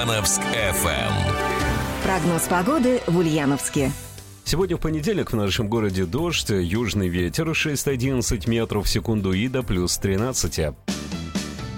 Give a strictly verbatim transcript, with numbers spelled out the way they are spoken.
Ульяновск эф эм. Прогноз погоды в Ульяновске. Сегодня в понедельник в нашем городе дождь, южный ветер шесть-одиннадцать метров в секунду и до плюс тринадцать.